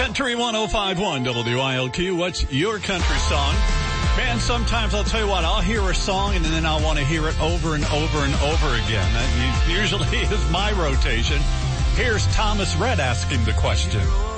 Country 105.1 WILQ. What's your country song? Man, sometimes I'll tell you what, I'll hear a song and then I'll want to hear it over and over and over again. That usually is my rotation. Here's Thomas Rhett asking the question.